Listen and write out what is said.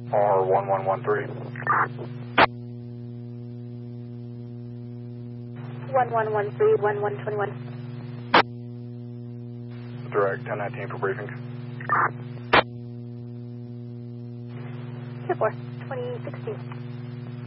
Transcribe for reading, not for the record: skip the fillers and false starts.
R1113. 1113, 1121. Direct 1019 for briefing. 24, 2016.